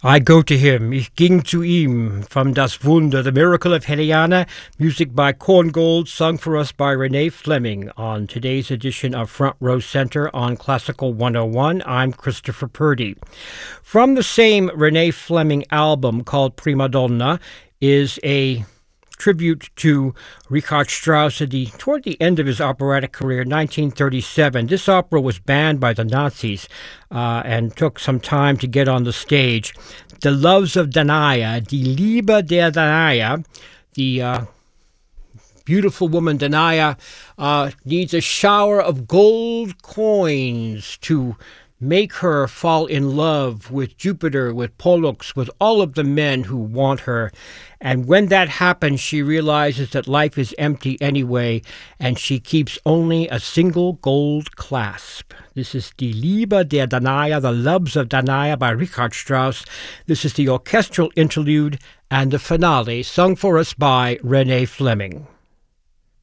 I go to him, ich ging zu ihm, from Das Wunder, The Miracle of Helena, music by Korngold, sung for us by Renee Fleming. On today's edition of Front Row Center on Classical 101, I'm Christopher Purdy. From the same Renee Fleming album called Prima Donna is a tribute to Richard Strauss toward the end of his operatic career, 1937. This opera was banned by the Nazis and took some time to get on the stage. The Loves of Danae, Die Liebe der Danae, the beautiful woman Danae, needs a shower of gold coins to make her fall in love with Jupiter, with Pollux, with all of the men who want her. And when that happens, she realizes that life is empty anyway, and she keeps only a single gold clasp. This is Die Liebe der Danae, The Loves of Danae by Richard Strauss. This is the orchestral interlude and the finale, sung for us by Renee Fleming.